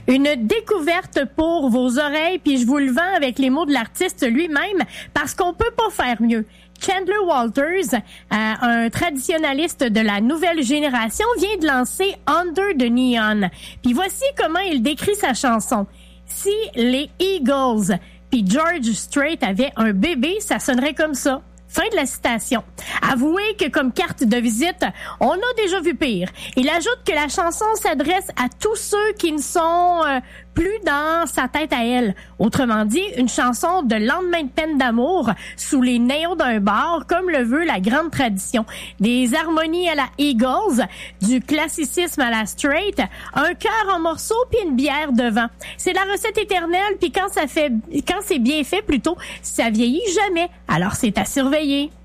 Une découverte pour vos oreilles, puis je vous le vends avec les mots de l'artiste lui-même, parce qu'on peut pas faire mieux. Chandler Walters, un traditionnaliste de la nouvelle génération, vient de lancer Under the Neon. Puis voici comment il décrit sa chanson. Si les Eagles puis George Strait avaient un bébé, ça sonnerait comme ça. Fin de la citation. Avouez que comme carte de visite, on a déjà vu pire. Il ajoute que la chanson s'adresse à tous ceux qui ne sont plus dans sa tête à elle. Autrement dit, une chanson de lendemain de peine d'amour sous les néons d'un bar, comme le veut la grande tradition. Des harmonies à la Eagles, du classicisme à la Strait, un cœur en morceaux puis une bière devant. C'est la recette éternelle, puis quand c'est bien fait plutôt, ça vieillit jamais. Alors c'est à surveiller.